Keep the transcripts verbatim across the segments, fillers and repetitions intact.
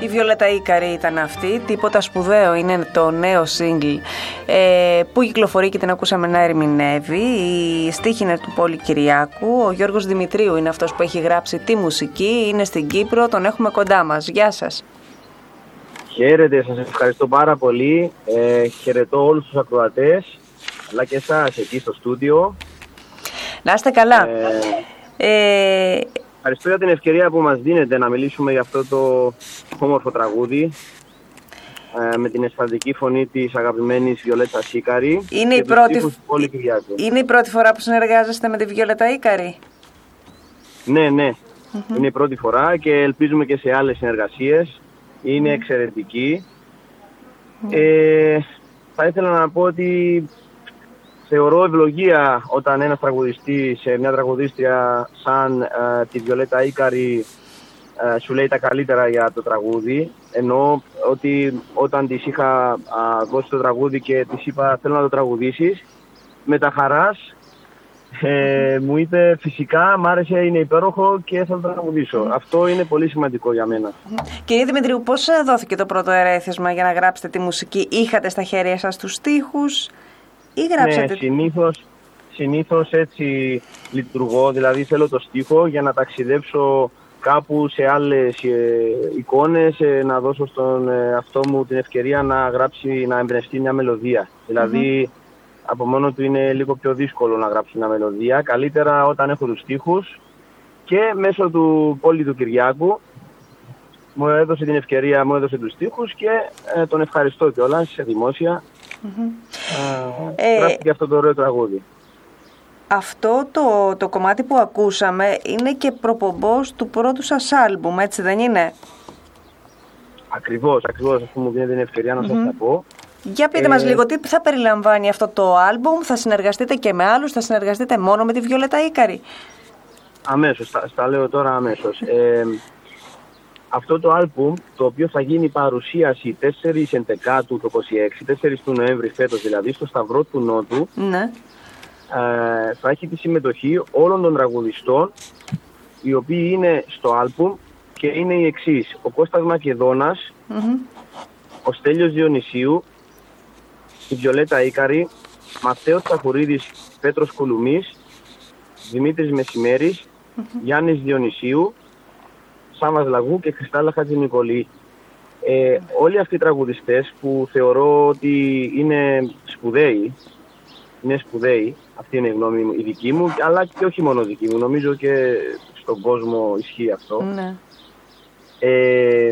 Η Βιολέτα Ίκαρη ήταν αυτή. Τίποτα σπουδαίο είναι το νέο single ε, που κυκλοφορεί και την ακούσαμε να ερμηνεύει. Η στίχη είναι του Πόλη Κυριάκου. Ο Γιώργος Δημητρίου είναι αυτός που έχει γράψει τη μουσική. Είναι στην Κύπρο, τον έχουμε κοντά μας. Γεια σας. Χαίρετε, σας ευχαριστώ πάρα πολύ. Ε, χαιρετώ όλους τους ακροατές, αλλά και εσάς εκεί στο στούντιο. Να είστε καλά. Ε, ε... Ευχαριστώ για την ευκαιρία που μας δίνετε να μιλήσουμε για αυτό το όμορφο τραγούδι ε, με την αισθαντική φωνή της αγαπημένης Βιολέτας Ίκαρη. Είναι, η πρώτη... είναι η πρώτη φορά που συνεργάζεστε με τη Βιολέτα Ίκαρη? Ναι, ναι. Mm-hmm. Είναι η πρώτη φορά και ελπίζουμε και σε άλλες συνεργασίες. Είναι mm. εξαιρετική. Mm. Ε, θα ήθελα να πω ότι θεωρώ ευλογία όταν ένας τραγουδιστής, μια τραγουδίστρια σαν ε, τη Βιολέτα Ίκαρη ε, σου λέει τα καλύτερα για το τραγούδι. Εννοώ ότι όταν της είχα α, δώσει το τραγούδι και της είπα θέλω να το τραγουδήσεις, με τα χαράς ε, μου είπε φυσικά, μ' άρεσε, είναι υπέροχο και θα το τραγουδήσω. Αυτό είναι πολύ σημαντικό για μένα. Κύριε Δημητρίου, πώς δόθηκε το πρώτο ερέθισμα για να γράψετε τη μουσική? Είχατε στα χέρια σας τους στίχους ή γράψατε? Ναι, συνήθως, συνήθως έτσι λειτουργώ, δηλαδή θέλω το στίχο για να ταξιδέψω κάπου σε άλλες ε, εικόνες, ε, να δώσω στον ε, αυτό μου την ευκαιρία να γράψει, να εμπνευστεί μια μελωδία. Δηλαδή mm-hmm. από μόνο του είναι λίγο πιο δύσκολο να γράψει μια μελωδία. Καλύτερα όταν έχω τους στίχους, και μέσω του Πόλη του Κυριάκου μου έδωσε την ευκαιρία, μου έδωσε τους στίχους και ε, τον ευχαριστώ κιόλας σε δημόσια. Mm-hmm. Ε, γράφτηκε αυτό το ωραίο τραγούδι. Αυτό το, το κομμάτι που ακούσαμε είναι και προπομπός του πρώτου σας άλμπουμ, έτσι δεν είναι? Ακριβώς, ακριβώς, αυτό μου δίνει την ευκαιρία να mm-hmm. σας τα πω. Για πείτε ε... μας λίγο, τι θα περιλαμβάνει αυτό το άλμπουμ? Θα συνεργαστείτε και με άλλους, θα συνεργαστείτε μόνο με τη Βιολέτα Ίκαρη? Αμέσως, στα, στα λέω τώρα αμέσως. Ε, αυτό το άλμπουμ, το οποίο θα γίνει παρουσίαση τέσσερις Εντεκάτου το είκοσι έξι, τέσσερις του Νοέμβρη φέτος δηλαδή, στο Σταυρό του Νότου, ναι. ε, θα έχει τη συμμετοχή όλων των τραγουδιστών, οι οποίοι είναι στο άλμπουμ και είναι οι εξής: ο Κώστας Μακεδόνας, mm-hmm. ο Στέλιος Διονυσίου, η Βιολέτα Ίκαρη, Μαθαίος Τσαχουρίδης, Πέτρος Κουλουμής, Δημήτρης Μεσημέρης, mm-hmm. Γιάννης Διονυσίου, Σάββας Λαγού και Χριστάλλα Χατζηνικολή. Ε, όλοι αυτοί οι τραγουδιστές που θεωρώ ότι είναι σπουδαίοι, είναι σπουδαίοι, αυτή είναι η γνώμη μου, η δική μου, αλλά και όχι μόνο δική μου, νομίζω και στον κόσμο ισχύει αυτό. Ναι. Ε,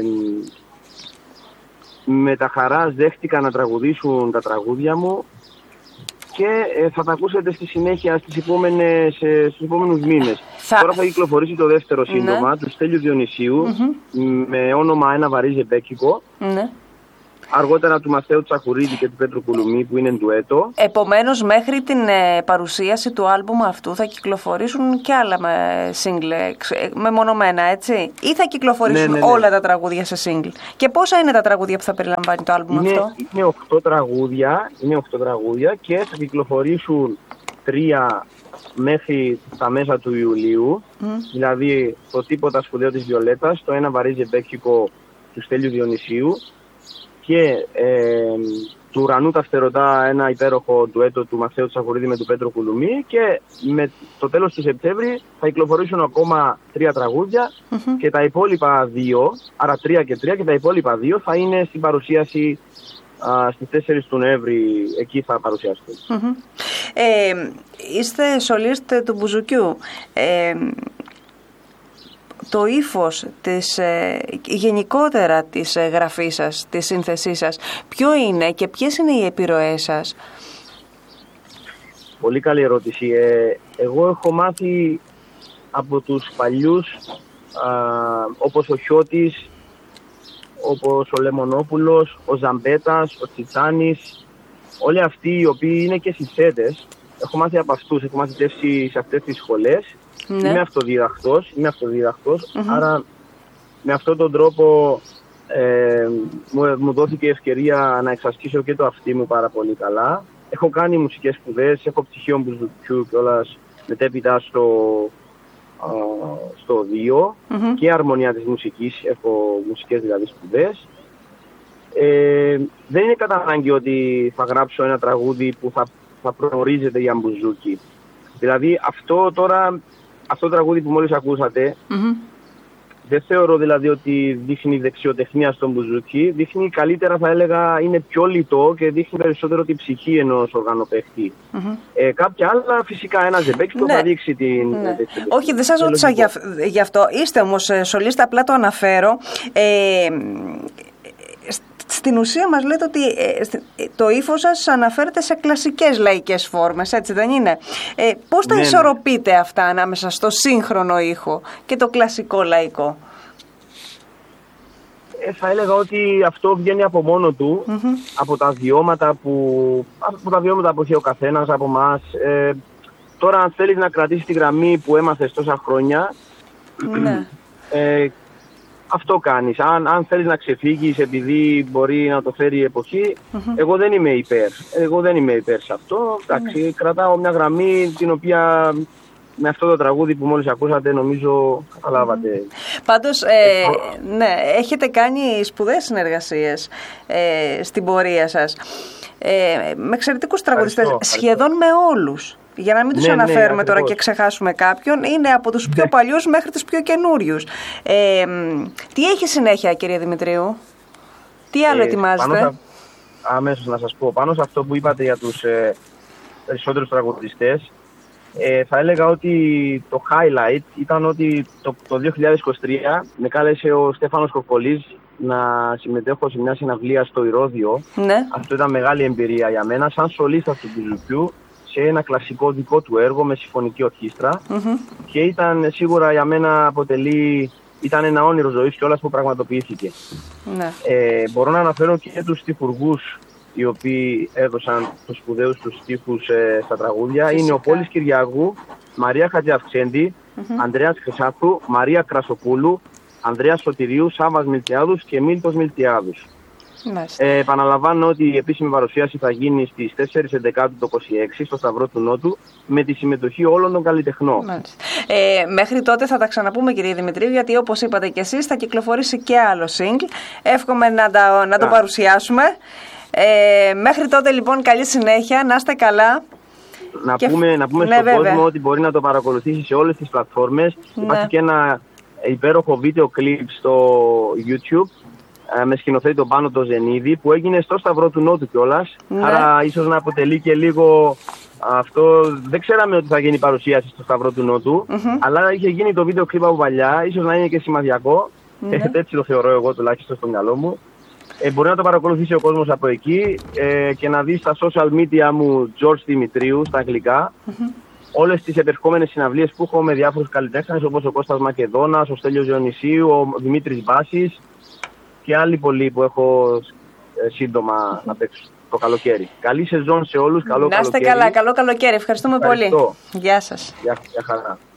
με τα χαράς δέχτηκα να τραγουδήσουν τα τραγούδια μου και ε, θα τα ακούσετε στη συνέχεια στις επόμενες, ε, στους επόμενους μήνες. Θα... Τώρα θα κυκλοφορήσει το δεύτερο σύντομα, ναι. του Στέλιου Διονυσίου, mm-hmm. με όνομα Ένα βαρύ ζεμπέκικο. Ναι. Αργότερα του Μαθαίου Τσαχουρίδη και του Πέτρου Κουλουμί, που είναι ντουέτο. Επομένως, μέχρι την ε, παρουσίαση του άλμπουμ αυτού θα κυκλοφορήσουν και άλλα με single, μεμονωμένα, έτσι? Ή θα κυκλοφορήσουν ναι, ναι, ναι. όλα τα τραγούδια σε single? Και πόσα είναι τα τραγούδια που θα περιλαμβάνει το άλμπουμ είναι, αυτό? Είναι οκτώ τραγούδια, είναι οκτώ τραγούδια και θα κυκλοφορήσουν τρία μέχρι τα μέσα του Ιουλίου. Mm. Δηλαδή, το Τίποτα σπουδαίο της Βιολέτας, το Ένα βαρύ ζεμπέκικο του Στέλιου Διονυσίου και ε, του Ουρανού τα Φτερωτά, ένα υπέροχο ντουέτο του Μαθαίου Τσαχουρίδη με του Πέτρο Κουλουμί, και με το τέλος του Σεπτέμβρη θα κυκλοφορήσουν ακόμα τρία τραγούδια mm-hmm. και τα υπόλοιπα δύο, άρα τρία και τρία, και τα υπόλοιπα δύο θα είναι στην παρουσίαση α, στις τέσσερις του Νοέμβρη, εκεί θα παρουσιαστούν. Mm-hmm. Ε, είστε σολίστ του Μπουζουκιού. Ε, το ύφος της, ε, γενικότερα της ε, γραφής σας, της σύνθεσής σας, ποιο είναι και ποιες είναι οι επιρροές σας? Πολύ καλή ερώτηση. Ε, εγώ έχω μάθει από τους παλιούς, α, όπως ο Χιώτης, όπως ο Λεμονόπουλος, ο Ζαμπέτας, ο Τσιτσάνης, όλοι αυτοί οι οποίοι είναι και συνθέτες. Έχω μάθει από αυτούς, έχω μαθητεύσει σε αυτές τις σχολές. Ναι. Είμαι αυτοδιδακτός, είμαι αυτοδιδακτός, mm-hmm. άρα με αυτόν τον τρόπο ε, μου, μου δόθηκε η ευκαιρία να εξασκήσω και το αυτί μου πάρα πολύ καλά. Έχω κάνει μουσικές σπουδές, έχω πτυχίο Μπουζουκιού κιόλας μετέπειτα στο στο δύο Mm-hmm. και αρμονία της μουσικής, έχω μουσικές δηλαδή σπουδές. Ε, δεν είναι κατά ανάγκη ότι θα γράψω ένα τραγούδι που θα, θα προορίζεται για μπουζούκι. Δηλαδή αυτό τώρα, αυτό το τραγούδι που μόλις ακούσατε, Mm-hmm. δεν θεωρώ δηλαδή ότι δείχνει δεξιοτεχνία στον μπουζούκι, δείχνει καλύτερα, θα έλεγα, είναι πιο λιτό και δείχνει περισσότερο την ψυχή ενός οργανοπαίχτη. Mm-hmm. Ε, κάποια άλλα φυσικά ένα ζεμπέκι το Ναι. θα δείξει την... Ναι. την... Όχι, δεν σας ρώτησα γι' αυ- γι' αυτό. Είστε όμως σολίστα, απλά το αναφέρω. Ε, Στην ουσία μας λέτε ότι ε, το ύφος σας αναφέρεται σε κλασικές λαϊκές φόρμες, έτσι δεν είναι? Ε, πώς τα Ναι, ισορροπείτε ναι. αυτά ανάμεσα στο σύγχρονο ήχο και το κλασικό λαϊκό? Ε, θα έλεγα ότι αυτό βγαίνει από μόνο του, Mm-hmm. από τα βιώματα που, από τα βιώματα που έχει ο καθένας από εμάς. Ε, τώρα αν θέλεις να κρατήσεις τη γραμμή που έμαθες τόσα χρόνια, Ναι. ε, αυτό κάνεις. Αν, αν θέλεις να ξεφύγεις επειδή μπορεί να το φέρει η εποχή, Mm-hmm. εγώ δεν είμαι υπέρ. Εγώ δεν είμαι υπέρ σε αυτό. Εντάξει, Mm-hmm. κρατάω μια γραμμή την οποία με αυτό το τραγούδι που μόλις ακούσατε νομίζω καταλάβατε. Mm-hmm. Πάντως, ε, ναι, έχετε κάνει σπουδαίες συνεργασίες ε, στην πορεία σας. Ε, με εξαιρετικούς τραγουδιστές, Ευχαριστώ, σχεδόν με όλους. Για να μην τους Ναι, ναι, αναφέρουμε τώρα ακριβώς. και ξεχάσουμε κάποιον, είναι από τους πιο παλιούς μέχρι τους πιο καινούριους. Ε, τι έχει συνέχεια, κύριε Δημητρίου? Τι άλλο Ε, ετοιμάζετε? πάνω σε- Αμέσως να σας πω, πάνω σε αυτό που είπατε για τους ε, περισσότερους τραγουδιστές, ε, θα έλεγα ότι το highlight ήταν ότι το, το δύο χιλιάδες είκοσι τρία με κάλεσε ο Στέφανος Κοκκολής να συμμετέχω σε μια συναυλία στο Ηρώδειο. Ναι. Αυτό ήταν μεγάλη εμπειρία για μένα, σαν σολίστα του μπουζουκιού, σε ένα κλασικό δικό του έργο με συμφωνική ορχήστρα. Mm-hmm. Και ήταν σίγουρα για μένα αποτελεί, ήταν ένα όνειρο ζωής κιόλας που πραγματοποιήθηκε. Ναι. Ε, μπορώ να αναφέρω και τους στιχουργούς οι οποίοι έδωσαν τους σπουδαίους τους στίχους ε, στα τραγούδια. Φυσικά. Είναι ο Πόλης Κυριάκου, Μαρία Χατζιαυξέντη, Mm-hmm. Ανδρέας Χρυσάθου, Μαρία Κρασοπούλου, Ανδρέας Σωτηρίου, Σάββας Μιλτιάδους και Μίλτος Μιλτιάδους. Μάλιστα. Ε, επαναλαμβάνω ότι η επίσημη παρουσίαση θα γίνει στις τέσσερις Ενδεκάτου το είκοσι έξι στο Σταυρό του Νότου με τη συμμετοχή όλων των καλλιτεχνών. Μάλιστα. Ε, μέχρι τότε θα τα ξαναπούμε, κύριε Δημητρίου, γιατί όπως είπατε και εσείς θα κυκλοφορήσει και άλλο single. Εύχομαι να, τα, να το Α. παρουσιάσουμε. Ε, μέχρι τότε λοιπόν καλή συνέχεια, να είστε καλά. Να Και... πούμε, να πούμε ναι, στον βέβαια. κόσμο ότι μπορεί να το παρακολουθήσει σε όλες τις πλατφόρμες. Ναι. Υπάρχει και ένα υπέροχο βίντεο κλιπ στο YouTube ε, με σκηνοθέτη τον Πάνο το Ζενίδη που έγινε στο Σταυρό του Νότου κιόλας. Ναι. Άρα ίσως να αποτελεί και λίγο αυτό. Δεν ξέραμε ότι θα γίνει παρουσίαση στο Σταυρό του Νότου, Mm-hmm. αλλά είχε γίνει το βίντεο κλιπ από παλιά. Ίσως να είναι και σημαδιακό. Ναι. Ε, έτσι το θεωρώ εγώ τουλάχιστον στο μυαλό μου. Ε, μπορεί να το παρακολουθήσει ο κόσμος από εκεί ε, και να δει στα social media μου George Δημητρίου στα αγγλικά. Mm-hmm. Όλες τις επερχόμενες συναυλίες που έχω με διάφορους καλλιτέχνες όπως ο Κώστας Μακεδόνας, ο Στέλιος Διονυσίου, ο Δημήτρης Μπάσης και άλλοι πολλοί που έχω ε, σύντομα να παίξω το καλοκαίρι. Καλή σεζόν σε όλους, καλό Να είστε καλοκαίρι. καλά, καλό καλοκαίρι. Ευχαριστούμε Ευχαριστώ. πολύ. Γεια σας. Γεια, γεια χαρά.